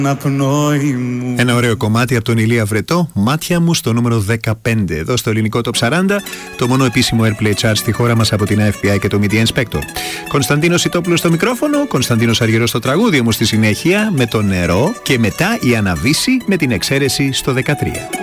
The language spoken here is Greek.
Ένα ωραίο κομμάτι από τον Ηλία Βρετό, Μάτια μου, στο νούμερο 15. Εδώ στο ελληνικό Top 40, το μόνο επίσημο Airplay Chart στη χώρα μας από την FBI και το Media Inspector. Κωνσταντίνος Ιτόπουλος στο μικρόφωνο, Κωνσταντίνος Αργυρός στο τραγούδι, όμως στη συνέχεια με το νερό και μετά η Αναβίση με την εξαίρεση στο 13.